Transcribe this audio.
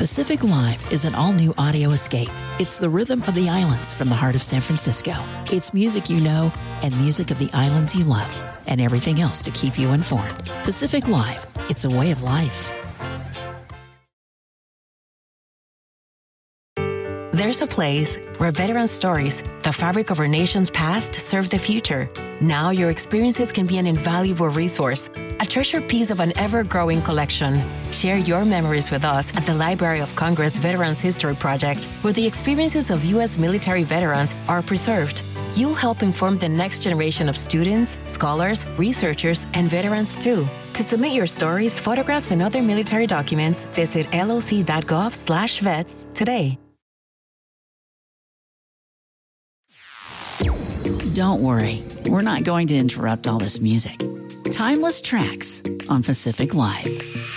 Pacific Live is an all-new audio escape. It's the rhythm of the islands from the heart of San Francisco. It's music you know and music of the islands you love, and everything else to keep you informed. Pacific Live, it's a way of life. There's a place where veteran stories, the fabric of our nation's past, serve the future. Now your experiences can be an invaluable resource, a treasured piece of an ever-growing collection. Share your memories with us at the Library of Congress Veterans History Project, where the experiences of U.S. military veterans are preserved. You'll help inform the next generation of students, scholars, researchers, and veterans too. To submit your stories, photographs, and other military documents, visit loc.gov/vets today. Don't worry, we're not going to interrupt all this music. Timeless tracks on Pacific Live.